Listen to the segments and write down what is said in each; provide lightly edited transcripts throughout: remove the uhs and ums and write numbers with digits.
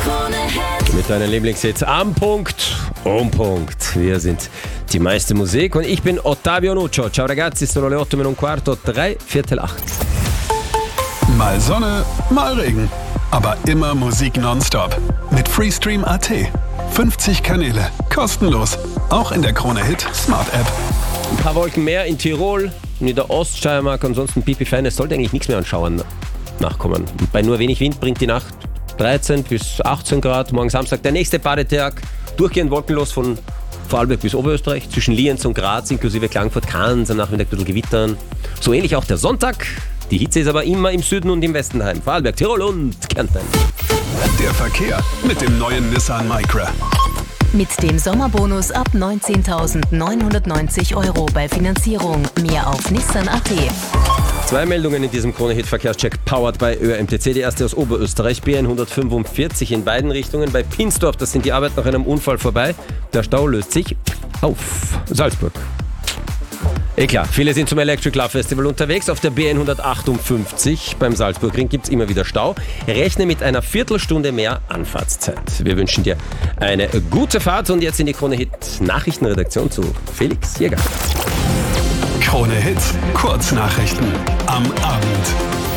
Mit deinen Lieblingshits am Punkt, um Punkt. Wir sind die meiste Musik und ich bin Ottavio Nuccio. Ciao ragazzi, sono le 8:15, 7:45. Mal Sonne, mal Regen. Aber immer Musik nonstop. Mit Freestream.at. 50 Kanäle, kostenlos. Auch in der Krone-Hit Smart App. Ein paar Wolken mehr in Tirol und in der Oststeiermark. Ansonsten Pipi-Fan, es sollte eigentlich nichts mehr anschauen nachkommen. Und bei nur wenig Wind bringt die Nacht 13 bis 18 Grad. Morgen Samstag der nächste Badetag. Durchgehend wolkenlos von Vorarlberg bis Oberösterreich. Zwischen Lienz und Graz inklusive Klagenfurt kann es am Nachmittag ein bisschen gewittern. So ähnlich auch der Sonntag. Die Hitze ist aber immer im Süden und im Westen heim. Vorarlberg, Tirol und Kärnten. Der Verkehr mit dem neuen Nissan Micra. Mit dem Sommerbonus ab 19.990 € bei Finanzierung. Mehr auf Nissan.at. 2 Meldungen in diesem Krone-Hit-Verkehrscheck, powered by ÖMTC. Die erste aus Oberösterreich, B145 in beiden Richtungen. Bei Pinsdorf, das sind die Arbeiten nach einem Unfall vorbei. Der Stau löst sich auf. Salzburg. Klar, viele sind zum Electric Love Festival unterwegs. Auf der B158 beim Salzburgring gibt es immer wieder Stau. Rechne mit einer Viertelstunde mehr Anfahrtszeit. Wir wünschen dir eine gute Fahrt und jetzt in die Krone-Hit-Nachrichtenredaktion zu Felix Jäger. Krone-Hit, Kurznachrichten am Abend.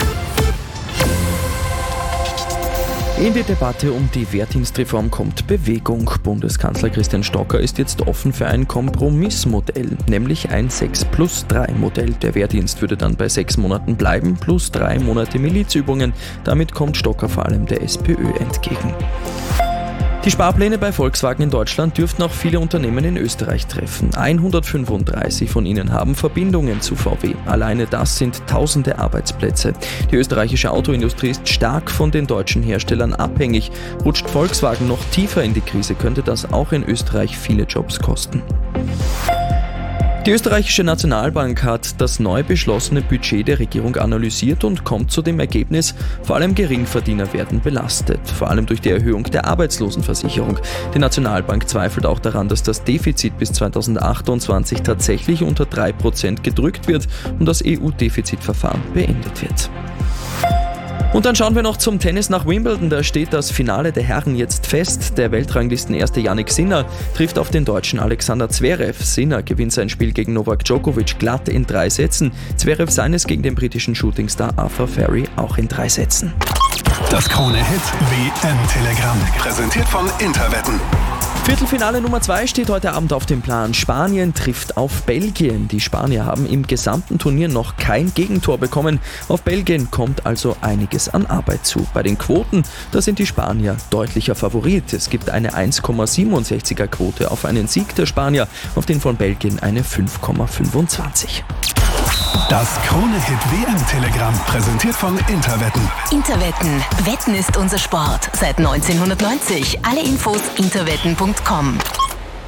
In die Debatte um die Wehrdienstreform kommt Bewegung. Bundeskanzler Christian Stocker ist jetzt offen für ein Kompromissmodell, nämlich ein 6+3-Modell. Der Wehrdienst würde dann bei 6 Monaten bleiben, plus 3 Monate Milizübungen. Damit kommt Stocker vor allem der SPÖ entgegen. Die Sparpläne bei Volkswagen in Deutschland dürften auch viele Unternehmen in Österreich treffen. 135 von ihnen haben Verbindungen zu VW. Alleine das sind tausende Arbeitsplätze. Die österreichische Autoindustrie ist stark von den deutschen Herstellern abhängig. Rutscht Volkswagen noch tiefer in die Krise, könnte das auch in Österreich viele Jobs kosten. Die österreichische Nationalbank hat das neu beschlossene Budget der Regierung analysiert und kommt zu dem Ergebnis, vor allem Geringverdiener werden belastet, vor allem durch die Erhöhung der Arbeitslosenversicherung. Die Nationalbank zweifelt auch daran, dass das Defizit bis 2028 tatsächlich unter 3% gedrückt wird und das EU-Defizitverfahren beendet wird. Und dann schauen wir noch zum Tennis nach Wimbledon. Da steht das Finale der Herren jetzt fest. Der Weltranglistenerste Jannik Sinner trifft auf den Deutschen Alexander Zverev. Sinner gewinnt sein Spiel gegen Novak Djokovic glatt in 3 Sätzen. Zverev seines gegen den britischen Shootingstar Arthur Ferry auch in 3 Sätzen. Das Krone-Hit WM-Telegramm, präsentiert von Interwetten. Viertelfinale Nummer 2 steht heute Abend auf dem Plan. Spanien trifft auf Belgien. Die Spanier haben im gesamten Turnier noch kein Gegentor bekommen. Auf Belgien kommt also einiges an Arbeit zu. Bei den Quoten, da sind die Spanier deutlicher Favorit. Es gibt eine 1,67er Quote auf einen Sieg der Spanier, auf den von Belgien eine 5,25. Das Krone-Hit WM-Telegramm, präsentiert von Interwetten. Interwetten. Wetten ist unser Sport. Seit 1990. Alle Infos interwetten.com.